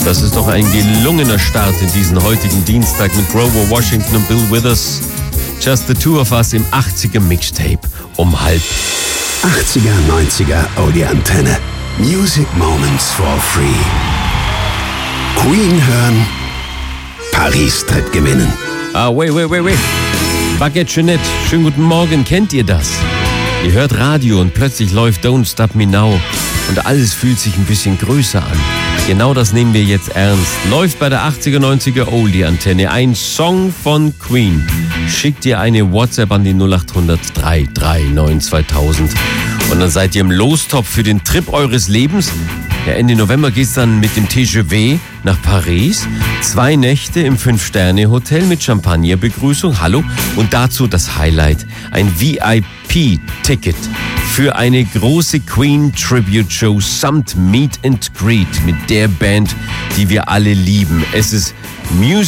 Das ist doch ein gelungener Start in diesen heutigen Dienstag mit Grover Washington und Bill Withers. Just the Two of Us im 80er Mixtape um 12:30. 80er, 90er Audi-Antenne. Music Moments for Free. Queen hören, Paris-Trip gewinnen. Wait. Baguette Jeanette, schönen guten Morgen, kennt ihr das? Ihr hört Radio und plötzlich läuft Don't Stop Me Now und alles fühlt sich ein bisschen größer an. Genau das nehmen wir jetzt ernst. Läuft bei der 80er, 90er Oldie-Antenne ein Song von Queen. Schickt ihr eine WhatsApp an die 0800 339 2000 und dann seid ihr im Lostopf für den Trip eures Lebens. Ja, Ende November geht's dann mit dem TGV nach Paris. 2 Nächte im 5-Sterne-Hotel mit Champagnerbegrüßung. Hallo. Und dazu das Highlight. Ein VIP-Ticket für eine große Queen-Tribute-Show samt Meet and Greet mit der Band, die wir alle lieben. Es ist Music